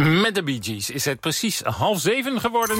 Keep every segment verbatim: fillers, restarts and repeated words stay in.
Met de Bee Gees is het precies half zeven geworden.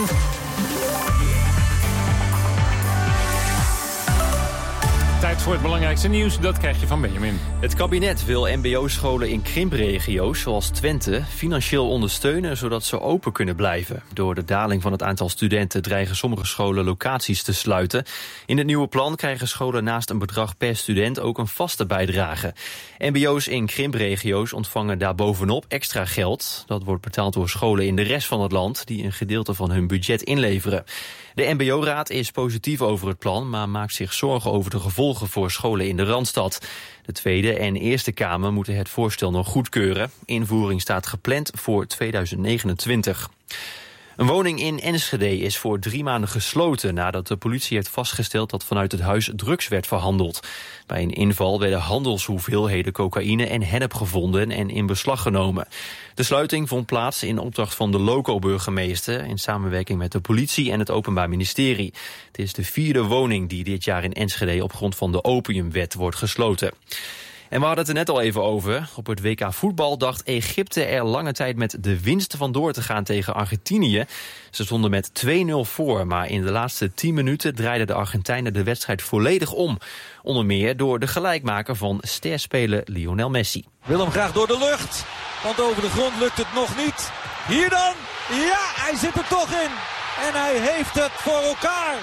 Tijd voor het belangrijkste nieuws, dat krijg je van Benjamin. Het kabinet wil mbo-scholen in krimpregio's, zoals Twente, financieel ondersteunen, zodat ze open kunnen blijven. Door de daling van het aantal studenten dreigen sommige scholen locaties te sluiten. In het nieuwe plan krijgen scholen naast een bedrag per student ook een vaste bijdrage. mbo's in krimpregio's ontvangen daarbovenop extra geld. Dat wordt betaald door scholen in de rest van het land, die een gedeelte van hun budget inleveren. De mbo-raad is positief over het plan, maar maakt zich zorgen over de gevolgen voor scholen in de Randstad. De Tweede en Eerste Kamer moeten het voorstel nog goedkeuren. Invoering staat gepland voor tweeduizend negenentwintig. Een woning in Enschede is voor drie maanden gesloten nadat de politie heeft vastgesteld dat vanuit het huis drugs werd verhandeld. Bij een inval werden handelshoeveelheden cocaïne en hennep gevonden en in beslag genomen. De sluiting vond plaats in opdracht van de loco-burgemeester in samenwerking met de politie en het Openbaar Ministerie. Het is de vierde woning die dit jaar in Enschede op grond van de opiumwet wordt gesloten. En we hadden het er net al even over. Op het W K voetbal dacht Egypte er lange tijd met de winst vandoor te gaan tegen Argentinië. Ze stonden met twee nul voor, maar in de laatste tien minuten draaiden de Argentijnen de wedstrijd volledig om. Onder meer door de gelijkmaker van sterspeler Lionel Messi. Wil hem graag door de lucht, want over de grond lukt het nog niet. Hier dan, ja, hij zit er toch in. En hij heeft het voor elkaar.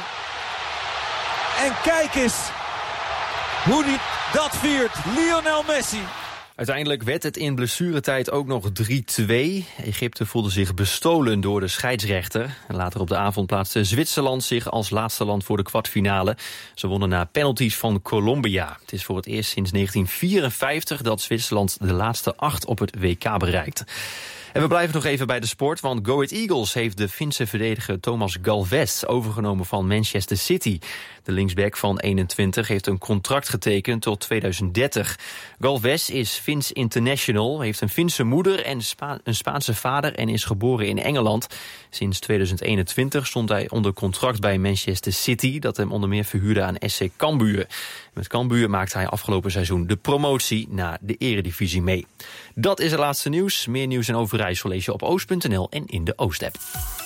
En kijk eens hoe hij dat viert, Lionel Messi. Uiteindelijk werd het in blessuretijd ook nog drie twee. Egypte voelde zich bestolen door de scheidsrechter. En later op de avond plaatste Zwitserland zich als laatste land voor de kwartfinale. Ze wonnen na penalties van Colombia. Het is voor het eerst sinds negentien vierenvijftig dat Zwitserland de laatste acht op het W K bereikt. En we blijven nog even bij de sport, want Go Ahead Eagles heeft de Finse verdediger Thomas Galvez overgenomen van Manchester City. De linksback van eenentwintig heeft een contract getekend tot tweeduizend dertig. Galvez is Fins international, heeft een Finse moeder en Spa- een Spaanse vader en is geboren in Engeland. Sinds tweeduizend eenentwintig stond hij onder contract bij Manchester City, dat hem onder meer verhuurde aan S C Cambuur. Met Cambuur maakte hij afgelopen seizoen de promotie naar de eredivisie mee. Dat is het laatste nieuws. Meer nieuws en Overijssel lees je op oost punt n l en in de Oost-app.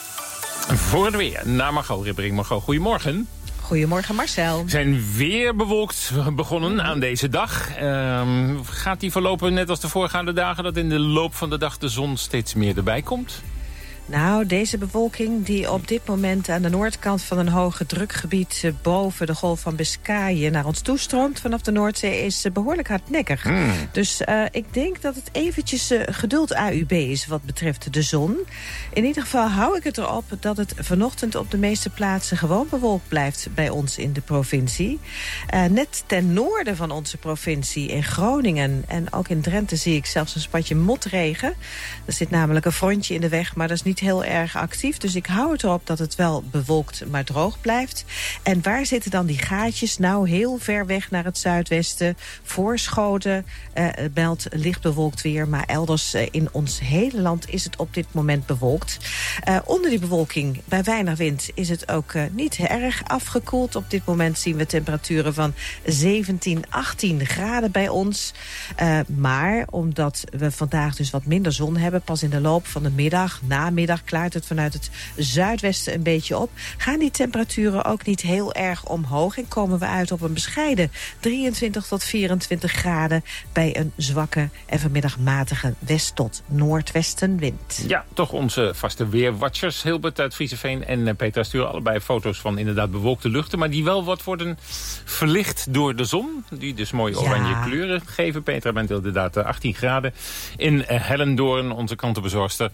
Voor het weer, naar Margot Ribbering. Margot, goedemorgen. Goedemorgen Marcel. We zijn weer bewolkt begonnen aan deze dag. Um, gaat die verlopen net als de voorgaande dagen, dat in de loop van de dag de zon steeds meer erbij komt? Nou, deze bewolking die op dit moment aan de noordkant van een hoge drukgebied boven de golf van Biscayen naar ons toestroomt vanaf de Noordzee is behoorlijk hardnekkig. Mm. Dus uh, ik denk dat het eventjes uh, geduld A U B is wat betreft de zon. In ieder geval hou ik het erop dat het vanochtend op de meeste plaatsen gewoon bewolkt blijft bij ons in de provincie. Uh, net ten noorden van onze provincie in Groningen en ook in Drenthe zie ik zelfs een spatje motregen. Er zit namelijk een frontje in de weg, maar dat is niet heel erg actief. Dus ik hou het erop dat het wel bewolkt, maar droog blijft. En waar zitten dan die gaatjes? Nou, heel ver weg naar het zuidwesten. Voorschoten uh, belt licht bewolkt weer. Maar elders uh, in ons hele land is het op dit moment bewolkt. Uh, onder die bewolking, bij weinig wind, is het ook uh, niet erg afgekoeld. Op dit moment zien we temperaturen van zeventien, achttien graden bij ons. Uh, maar omdat we vandaag dus wat minder zon hebben, pas in de loop van de middag, namiddag, klaart het vanuit het zuidwesten een beetje op. Gaan die temperaturen ook niet heel erg omhoog en komen we uit op een bescheiden drieëntwintig tot vierentwintig graden bij een zwakke en vanmiddag matige west- tot noordwestenwind. Ja, toch onze vaste weerwatchers, Hilbert uit Frieseveen en Petra sturen allebei foto's van inderdaad bewolkte luchten, maar die wel wat worden verlicht door de zon, die dus mooie oranje ja. kleuren geven. Petra bent inderdaad achttien graden in Hellendoorn, onze krantenbezorgster.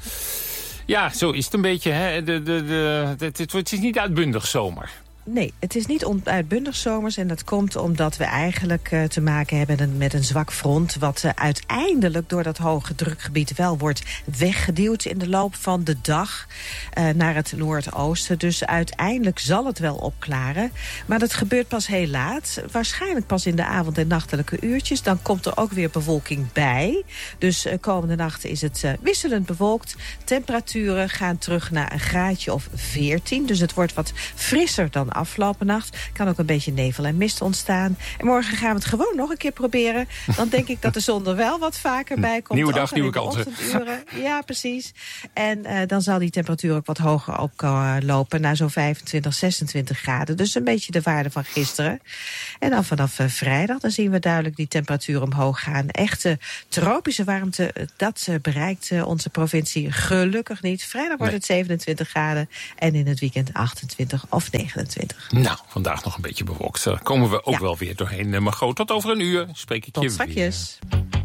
Ja, zo is het een beetje. Hè. De, de, de, de, het, het is niet uitbundig zomer. Nee, het is niet onuitbundig zomers en dat komt omdat we eigenlijk uh, te maken hebben met een zwak front wat uh, uiteindelijk door dat hoge drukgebied wel wordt weggeduwd in de loop van de dag uh, naar het noordoosten. Dus uiteindelijk zal het wel opklaren. Maar dat gebeurt pas heel laat, waarschijnlijk pas in de avond- en nachtelijke uurtjes. Dan komt er ook weer bewolking bij. Dus uh, komende nacht is het uh, wisselend bewolkt. Temperaturen gaan terug naar een graadje of veertien. Dus het wordt wat frisser dan afgelopen nacht. Kan ook een beetje nevel en mist ontstaan. En morgen gaan we het gewoon nog een keer proberen. Dan denk ik dat de zon er wel wat vaker bij komt. Nieuwe dag, nieuwe kansen. Ja, precies. En uh, dan zal die temperatuur ook wat hoger oplopen. Naar zo'n vijfentwintig, zesentwintig graden. Dus een beetje de waarde van gisteren. En dan vanaf uh, vrijdag, dan zien we duidelijk die temperatuur omhoog gaan. Echte tropische warmte, dat uh, bereikt uh, onze provincie gelukkig niet. Vrijdag wordt nee. het zevenentwintig graden en in het weekend achtentwintig of negenentwintig. Nou, vandaag nog een beetje bewolkt. Daar komen we ook ja. wel weer doorheen. Margot, tot over een uur spreek ik tot je strakjes. weer.